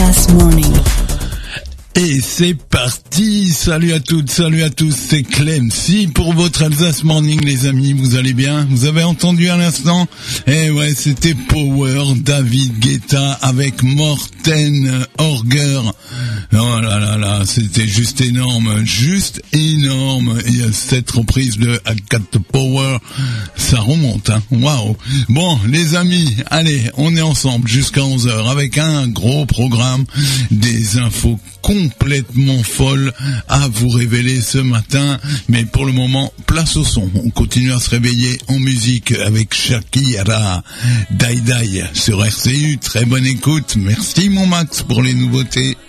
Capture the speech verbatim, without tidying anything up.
Elsa's Morning. Et c'est parti. Salut à toutes, salut à tous, c'est Clem. Si pour votre Elsa's Morning, les amis, vous allez bien? Vous avez entendu à l'instant? Eh ouais, c'était Power, David Guetta avec Morten Orger. Oh là là là, c'était juste énorme, juste énorme. Et cette reprise de I Got the Power, ça remonte, hein. Waouh. Bon, les amis, allez, on est ensemble jusqu'à onze heures avec un gros programme, des infos complètement folles à vous révéler ce matin. Mais pour le moment, place au son. On continue à se réveiller en musique avec Shakira, Die Die sur R C U. Très bonne écoute. Merci mon Max pour les nouveautés.